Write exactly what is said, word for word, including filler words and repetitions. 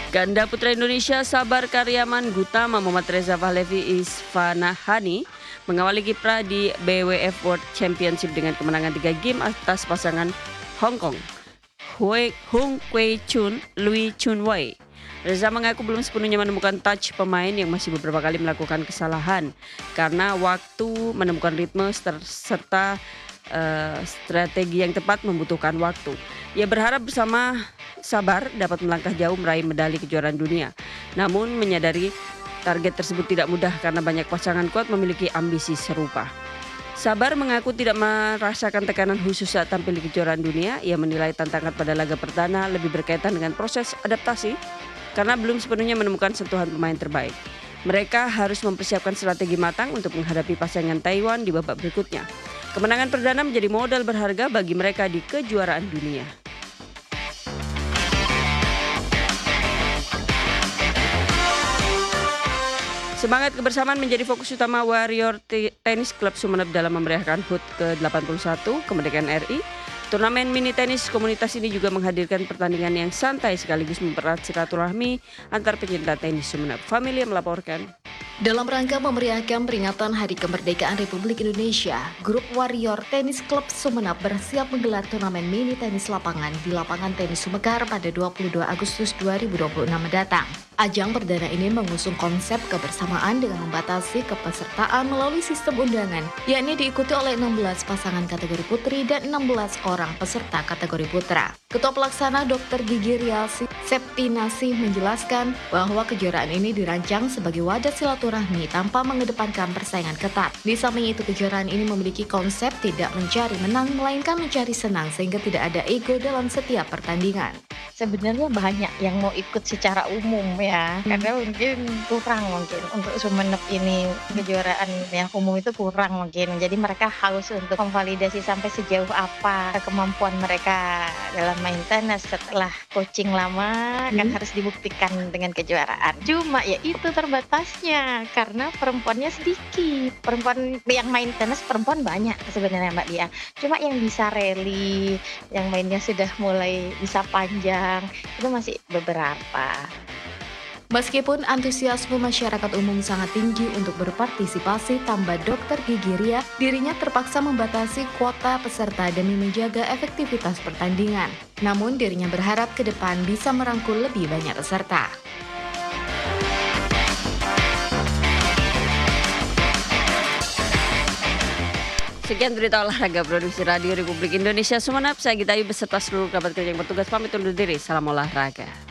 Ganda putra Indonesia Sabar Karyaman Gutama Muhammad Reza Pahlavi Isfanahani mengawali kiprah di B W F World Championship dengan kemenangan tiga game atas pasangan Hong Kong Hui Hung Kwei Chun Lui Chun Wei. Reza mengaku belum sepenuhnya menemukan touch pemain yang masih beberapa kali melakukan kesalahan karena waktu menemukan ritme serta uh, strategi yang tepat membutuhkan waktu. Ia berharap bersama Sabar dapat melangkah jauh meraih medali kejuaraan dunia. Namun menyadari target tersebut tidak mudah karena banyak pasangan kuat memiliki ambisi serupa. Sabar mengaku tidak merasakan tekanan khusus saat tampil di kejuaraan dunia. Ia menilai tantangan pada laga perdana lebih berkaitan dengan proses adaptasi karena belum sepenuhnya menemukan sentuhan pemain terbaik. Mereka harus mempersiapkan strategi matang untuk menghadapi pasangan Taiwan di babak berikutnya. Kemenangan perdana menjadi modal berharga bagi mereka di kejuaraan dunia. Semangat kebersamaan menjadi fokus utama Warrior Tennis Club Sumeneb dalam memeriahkan H U T ke delapan puluh satu kemerdekaan R I. Turnamen mini tenis komunitas ini juga menghadirkan pertandingan yang santai sekaligus mempererat silaturahmi antar pencinta tenis Sumeneb. Family melaporkan. Dalam rangka memeriahkan peringatan Hari Kemerdekaan Republik Indonesia, grup Warrior Tennis Club Sumeneb bersiap menggelar turnamen mini tenis lapangan di lapangan tenis Sumekar pada dua puluh dua Agustus dua ribu dua puluh enam mendatang. Ajang perdana ini mengusung konsep kebersamaan dengan membatasi kepesertaan melalui sistem undangan, yakni diikuti oleh enam belas pasangan kategori putri dan enam belas orang peserta kategori putra. Ketua Pelaksana Dokter Gigi Rialsi Septinasih menjelaskan bahwa kejuaraan ini dirancang sebagai wadah silaturahmi tanpa mengedepankan persaingan ketat. Di samping itu, kejuaraan ini memiliki konsep tidak mencari menang, melainkan mencari senang sehingga tidak ada ego dalam setiap pertandingan. Sebenarnya banyak yang mau ikut secara umum ya, hmm. karena mungkin kurang mungkin untuk Sumeneb ini kejuaraan yang umum itu kurang mungkin. Jadi mereka haus untuk memvalidasi sampai sejauh apa kemampuan mereka dalam main tenis setelah coaching lama hmm. kan harus dibuktikan dengan kejuaraan. Cuma ya itu terbatasnya karena perempuannya sedikit. Perempuan yang main tenis perempuan banyak sebenarnya Mbak Dia. Cuma yang bisa rally, yang mainnya sudah mulai bisa panjang itu masih beberapa. Meskipun antusiasme masyarakat umum sangat tinggi untuk berpartisipasi, tambah Dokter Gigi Ria, dirinya terpaksa membatasi kuota peserta demi menjaga efektivitas pertandingan. Namun dirinya berharap ke depan bisa merangkul lebih banyak peserta. Sekian berita olahraga produksi Radio Republik Indonesia Sumeneb. Saya Gita Ayu beserta seluruh kerabat kerja yang bertugas pamit undur diri. Salam olahraga.